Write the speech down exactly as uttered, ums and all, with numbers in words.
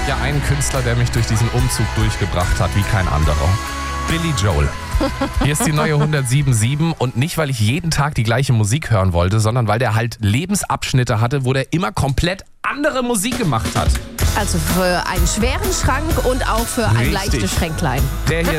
Ja, einen Künstler, der mich durch diesen Umzug durchgebracht hat, wie kein anderer. Billy Joel. Hier ist die neue hundertsieben Komma sieben und nicht, weil ich jeden Tag die gleiche Musik hören wollte, sondern weil der halt Lebensabschnitte hatte, wo der immer komplett andere Musik gemacht hat. Also für einen schweren Schrank und auch für ein Richtig. leichtes Schränklein. Der hier